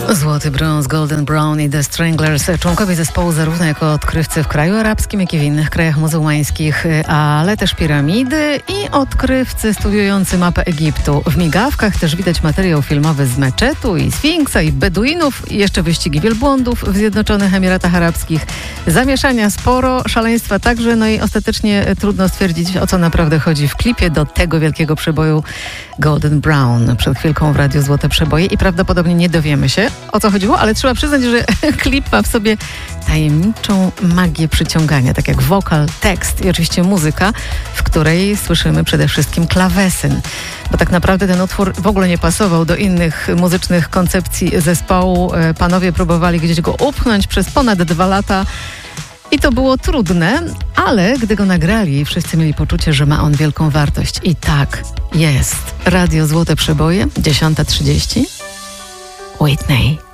Złoty Brąz, Golden Brown i The Stranglers, członkowie zespołu zarówno jako odkrywcy w kraju arabskim, jak i w innych krajach muzułmańskich, ale też piramidy i odkrywcy studiujący mapę Egiptu. W migawkach też widać materiał filmowy z meczetu i Sfinksa i Beduinów i jeszcze wyścigi wielbłądów w Zjednoczonych Emiratach Arabskich. Zamieszania sporo, szaleństwa także, no i ostatecznie trudno stwierdzić, o co naprawdę chodzi w klipie do tego wielkiego przeboju Golden Brown. Przed chwilką w Radiu Złote Przeboje i prawdopodobnie nie dowiemy się, o co chodziło, ale trzeba przyznać, że klip ma w sobie tajemniczą magię przyciągania, tak jak wokal, tekst i oczywiście muzyka, w której słyszymy przede wszystkim klawesyn. Bo tak naprawdę ten utwór w ogóle nie pasował do innych muzycznych koncepcji zespołu. Panowie próbowali gdzieś go upchnąć przez ponad 2 lata. I to było trudne, ale gdy go nagrali, wszyscy mieli poczucie, że ma on wielką wartość. I tak jest. Radio Złote Przeboje, 10:30. Whitney.